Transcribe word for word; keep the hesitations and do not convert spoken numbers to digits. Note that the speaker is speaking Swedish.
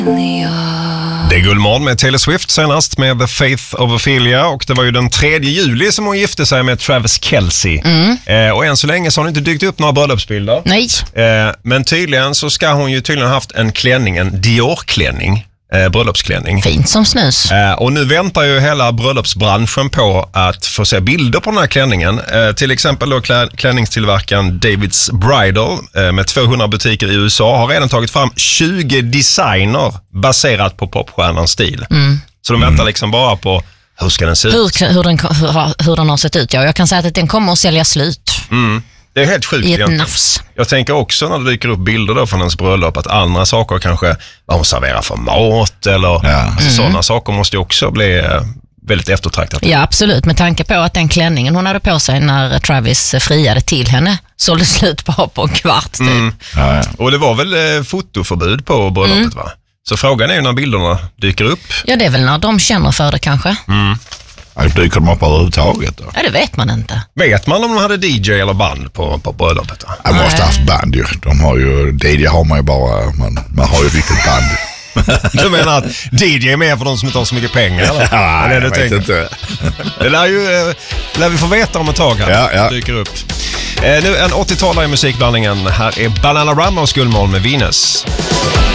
Det är Guldmorgon med Taylor Swift senast med The Faith of Ophelia, och det var ju den tredje juli som hon gifte sig med Travis Kelce. Mm. Eh, och än så länge så har hon inte dykt upp några bröllopsbilder. Nej. Eh, men tydligen så ska hon ju tydligen ha haft en klänning, en Dior-klänning. Eh, bröllopsklänning. Fint som snus. Eh, och nu väntar ju hela bröllopsbranschen på att få se bilder på den här klänningen. Eh, till exempel då klä- klänningstillverkaren David's Bridal eh, med tvåhundra butiker i U S A har redan tagit fram tjugo designer baserat på popstjärnans stil. Mm. Så de väntar liksom bara på hur ska den se ut. Hur, hur, den, hur, hur den har sett ut. Ja, jag kan säga att den kommer att sälja slut. Mm. Det är helt sjukt i ett egentligen. nafs. Jag tänker också när det dyker upp bilder då från ens bröllop att andra saker, kanske vad hon serverar för mat eller ja. alltså, mm. sådana saker måste ju också bli eh, väldigt eftertraktat. Ja, absolut. Med tanke på att den klänningen hon hade på sig när Travis friade till henne sålde slut på på en kvart typ. Mm. Ja, ja. Och det var väl eh, fotoförbud på bröllopet mm. va? Så frågan är ju när bilderna dyker upp. Ja, det är väl när de känner för det kanske. Mm. Ja, dyker de upp överhuvudtaget då? Ja, det vet man inte. Vet man om de hade D J eller band på, på bröllopet då? Jag måste ha haft band ju. De har ju, D J har man ju bara, man, man har ju riktigt band. Du menar att D J är med för de som inte har så mycket pengar eller? Ja, det jag du vet tänker. inte. Det lär ju, lär vi få veta om ett tag här. Ja, ja. Dyker upp. Eh, nu en åttiotalare i musikblandningen. Här är Bananarama och Guldmorgon med Venus.